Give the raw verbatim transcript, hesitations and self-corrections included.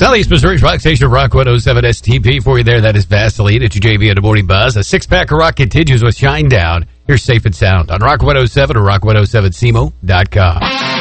Southeast Missouri's rock station, Rock one oh seven S T P. For you there, that is Vaseline at your J V in the Morning Buzz. A six-pack of rock continues with Shine Down. Here's Safe and Sound on Rock one oh seven or rock one oh seven C M O dot com.